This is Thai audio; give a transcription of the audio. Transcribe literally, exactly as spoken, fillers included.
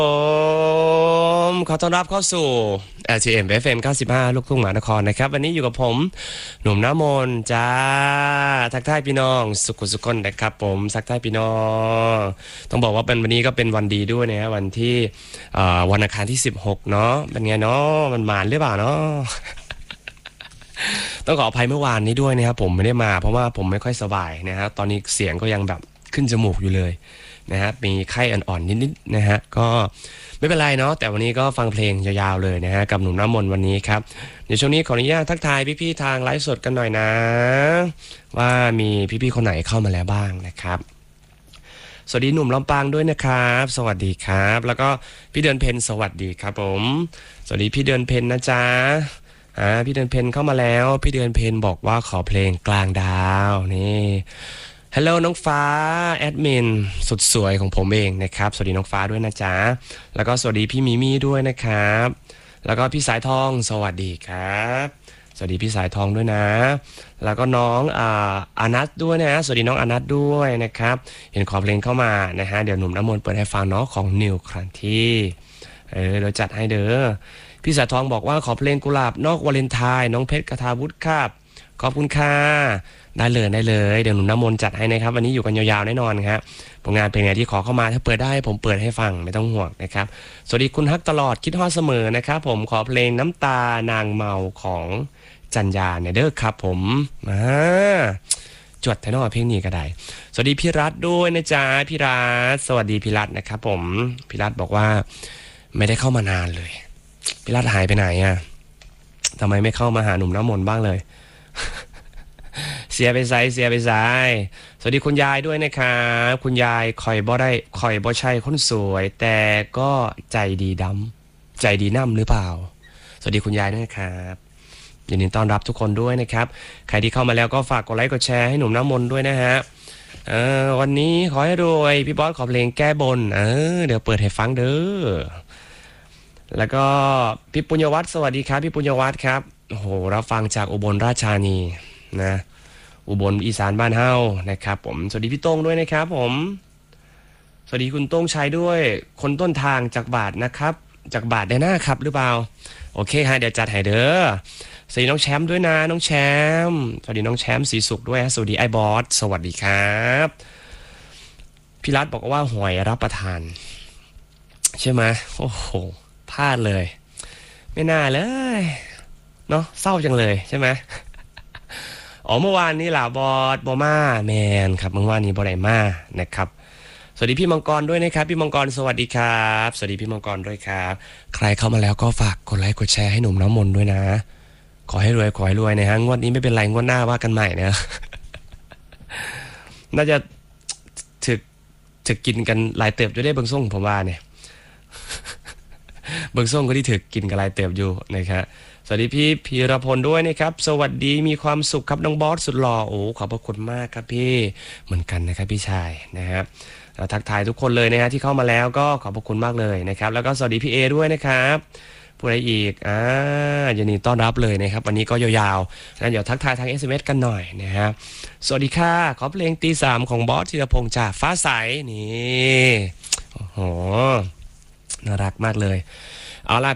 ผมขอต้อนรับเข้าสู่ แอล ที เอ็ม เอฟ เอ็ม เก้าสิบห้า ลูกทุ่งมหานครนะครับวันนี้อยู่กับผมหนุ่มน้ำมนต์จ้าทักทายพี่น้องสุขุสุขคนนะครับผมทักทายพี่น้องต้องบอกว่าเป็นวันนี้ก็เป็นวันดีด้วยนะฮะวันที่วันอังคารที่สิบหกเนาะเป็นไงเนาะมันมานหรือเปล่าเนาะ ต้องขออภัยเมื่อวานนี้ด้วยนะครับผมไม่ได้มาเพราะว่าผมไม่ค่อยสบายนะฮะตอนนี้เสียงก็ยังแบบขึ้นจมูกอยู่เลยนะฮะมีไข้อ่อนๆนิดๆนะฮะก็ไม่เป็นไรเนาะแต่วันนี้ก็ฟังเพลงยาวๆเลยนะฮะกับหนุ่มน้ำมนต์วันนี้ครับเดี๋ยวช่วงนี้ขออนุญาตทักทายพี่ๆทางไลฟ์สดกันหน่อยนะว่ามีพี่ๆคนไหนเข้ามาแล้วบ้างนะครับสวัสดีหนุ่มลำปางด้วยนะครับสวัสดีครับแล้วก็พี่เดือนเพ็ญสวัสดีครับผมสวัสดีพี่เดือนเพ็ญนะจ๊ะอ่าพี่เดือนเพ็ญเข้ามาแล้วพี่เดือนเพ็ญบอกว่าขอเพลงกลางดาวนี่ฮัลโหลน้องฟ้าแอดมินสุดสวยของผมเองนะครับสวัสดีน้องฟ้าด้วยนะจ๊ะแล้วก็สวัสดีพี่มิมี่ด้วยนะครับแล้วก็พี่สายทองสวัสดีครับสวัสดีพี่สายทองด้วยนะแล้วก็น้องอ่าอานัทด้วยนะสวัสดีน้องอานัทด้วยนะครับเห็นขอเพลงเข้ามานะฮะเดี๋ยวหนุ่มน้ำมนต์เปิดให้ฟังเนาะของนิวครันทีเออเดี๋ยวจัดให้เด้อพี่สายทองบอกว่าขอเพลงกุหลาบนอกวาเลนไทน์น้องเพชรกทาวุฒิครับขอบคุณค่ะได้เลยได้เลยเดี๋ยวหนุ่มน้ำมนต์จัดให้นะครับวันนี้อยู่กันยาวๆแน่นอนครับผลงานเพลงไหนที่ขอเข้ามาถ้าเปิดได้ผมเปิดให้ฟังไม่ต้องห่วงนะครับสวัสดีคุณฮักตลอดคิดฮอดเสมอนะครับผมขอเพลงน้ำตานางเมาของจันยาเนี่ยเด้อครับผมมาจวดไทยนอเพลงนี้ก็ได้สวัสดีพี่รัตด้วยนะจ๊ะพี่รัตสวัสดีพี่รัตนะครับผมพี่รัตบอกว่าไม่ได้เข้ามานานเลยพี่รัตหายไปไหนอ่ะทำไมไม่เข้ามาหาหนุ่มน้ำมนต์บ้างเลยเสียไปไซเสียไปไซสวัสดีคุณยายด้วยนะครับคุณยายคอยบ่ได้คอยบ่ใช่คนสวยแต่ก็ใจดีดำใจดีน้ำหรือเปล่าสวัสดีคุณยายด้วยครับยินดีต้อนรับทุกคนด้วยนะครับใครที่เข้ามาแล้วก็ฝากกดไลค์กดแชร์ให้หนุ่มน้ำมนต์ด้วยนะฮะเออวันนี้ขอให้รวยพี่บอสขอเพลงแก้บนเออเดี๋ยวเปิดให้ฟังเด้อแล้วก็พี่ปุญญวัฒน์สวัสดีครับพี่ปุญญวัฒน์ครับโอ้โหรับฟังจากอุบลราชธานีนะอุบลอีสานบ้านเฮานะครับผมสวัสดีพี่โต้งด้วยนะครับผมสวัสดีคุณโต้งชัยด้วยคนต้นทางจากบาทนะครับจากบาทได้หน้าครับหรือเปล่าโอเคฮะเดี๋ยวจัดให้เด้อสวัสดีน้องแชมป์ด้วยนะน้องแชมป์สวัสดีน้องแชมป์สีสุขด้วยสวัสดีไอ้บอสสวัสดีครับพี่รัตบอกว่าหวยรับประทานใช่ไหมโอ้โหพลาดเลยไม่น่าเลยเนาะเศร้าจังเลยใช่ไหมอ๋อเมื่อวานนี้ล่ะบอสบอมาแมนครับเมื่อวานนี้บอไดมานะครับสวัสดีพี่มังกรด้วยนะครับพี่มังกรสวัสดีครับสวัสดีพี่มังกรด้วยครับใครเข้ามาแล้วก็ฝากกดไลค์กดแชร์ให้หนุ่มน้ำมนต์ด้วยนะขอให้รวยขอให้รวยนะฮะงวดนี้ไม่เป็นไรงวดหน้าว่ากันใหม่นะ น่าจะถึกถึกกินกันหลายเติบจะได้เบิ่งส่งผมว่าเนี่ย เบิ่งส่งก็ที่ถึกกินกันหลายเติบอยู่นะครับสวัสดีพี่พีรพลด้วยนะครับสวัสดีมีความสุขครับน้องบอสสุดหล่อโอ้ขอบพระคุณมากครับพี่เหมือนกันนะครับพี่ชายนะครับทักทายทุกคนเลยนะฮะที่เข้ามาแล้วก็ขอบพระคุณมากเลยนะครับแล้วก็สวัสดีพี่เอด้วยนะครับผู้ใดอีกอ่ายินดีต้อนรับเลยนะครับวันนี้ก็ยาวๆนะเดี๋ยวทักทายทาง เอส เอ็ม เอส กันหน่อยนะครับสวัสดีค่ะขอเพลงตีสามของบอสธีรพงษ์จากฟ้าใสนี่โอ้โหน่ารักมากเลยเอาล่ะ